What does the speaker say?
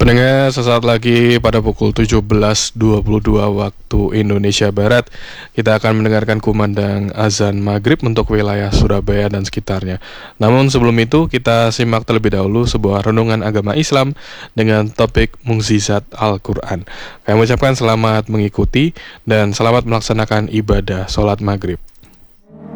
Pendengar, sesaat lagi pada pukul 17.22 waktu Indonesia Barat, kita akan mendengarkan kumandang azan maghrib untuk wilayah Surabaya dan sekitarnya. Namun sebelum itu, kita simak terlebih dahulu sebuah renungan agama Islam dengan topik mukjizat Al-Quran. Kami ucapkan selamat mengikuti dan selamat melaksanakan ibadah sholat maghrib.